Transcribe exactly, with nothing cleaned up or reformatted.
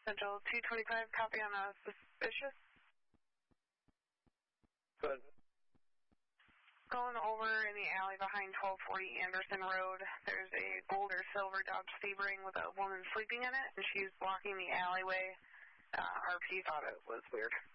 Central two twenty-five, copy on a suspicious. Good. Going over in the alley behind twelve forty Anderson Road, there's a gold or silver Dodge Sebring with a woman sleeping in it, and she's blocking the alleyway. Uh, R P thought it was weird.